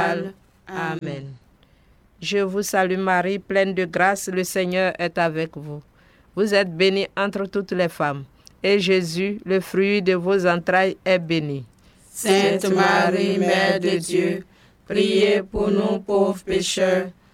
égale. Amen. Je vous salue Marie, pleine de grâce, le Seigneur est avec vous. Vous êtes bénie entre toutes les femmes, et Jésus, le fruit de vos entrailles, est béni. Sainte Marie, Mère de Dieu, priez pour nous pauvres pécheurs,